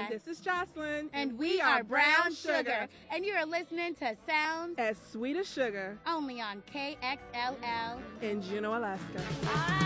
And this is Jocelyn. And we are Brown Sugar. And you are listening to Sounds as Sweet as Sugar. Only on KXLL in Juneau, Alaska.